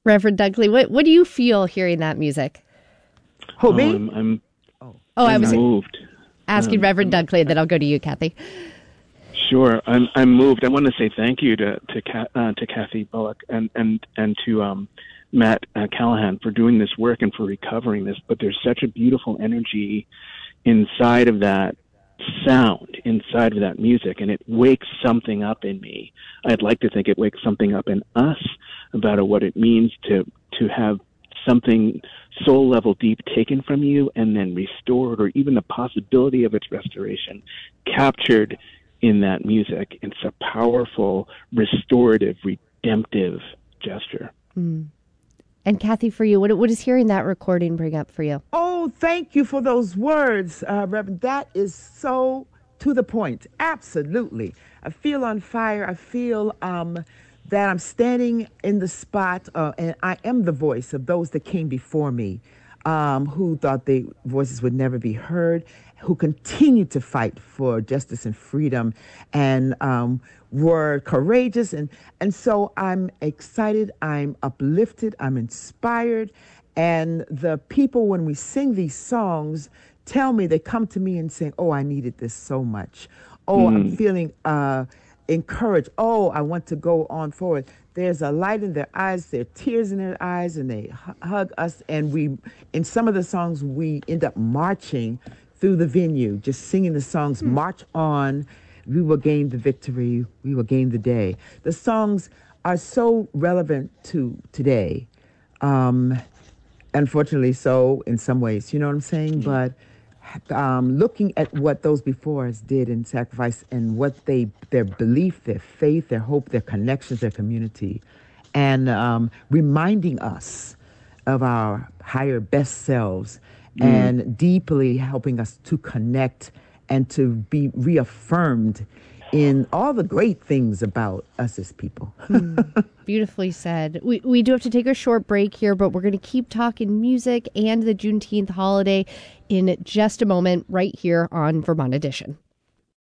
Reverend Dunkley, what do you feel hearing that music? Who, me? I'm I was moved. asking Reverend Dunkley, and then I'll go to you, Kathy. Sure, I'm moved. I want to say thank you to Kathy Bullock and to Matt Callahan for doing this work and for recovering this. But there's such a beautiful energy inside of that sound, inside of that music, and it wakes something up in me. I'd like to think it wakes something up in us about what it means to have something soul level deep taken from you and then restored, or even the possibility of its restoration captured in that music. It's a powerful, restorative, redemptive gesture. Mm. And Kathy, for you, what does hearing that recording bring up for you? Oh, thank you for those words, Reverend. That is so to the point. Absolutely. I feel on fire. I feel that I'm standing in the spot, and I am the voice of those that came before me, who thought their voices would never be heard, who continue to fight for justice and freedom, and were courageous. And so I'm excited, I'm uplifted, I'm inspired. And the people, when we sing these songs, tell me, they come to me and say, oh, I needed this so much. Oh, I'm feeling encouraged. Oh, I want to go on forward. There's a light in their eyes, there are tears in their eyes, and they hug us. And in some of the songs, we end up marching through the venue, just singing the songs, March On, we will gain the victory, we will gain the day. The songs are so relevant to today. Unfortunately so in some ways, you know what I'm saying? But looking at what those before us did in sacrifice and what their belief, their faith, their hope, their connections, their community, and reminding us of our higher best selves and deeply helping us to connect and to be reaffirmed in all the great things about us as people. Beautifully said. We do have to take a short break here, but we're going to keep talking music and the Juneteenth holiday in just a moment right here on Vermont Edition.